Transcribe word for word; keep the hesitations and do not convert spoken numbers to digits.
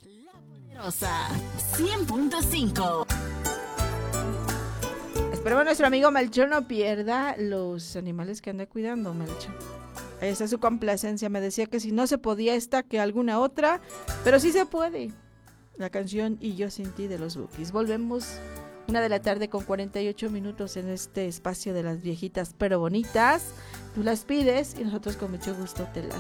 Poderosa cien punto cinco. Esperemos nuestro amigo Melchor no pierda los animales que anda cuidando, Melchor. Esa es su complacencia. Me decía que si no se podía esta, que alguna otra, pero sí se puede. La canción Y yo sin ti de los Bukis. Volvemos una de la tarde con cuarenta y ocho minutos en este espacio de las viejitas pero bonitas. Tú las pides y nosotros con mucho gusto te las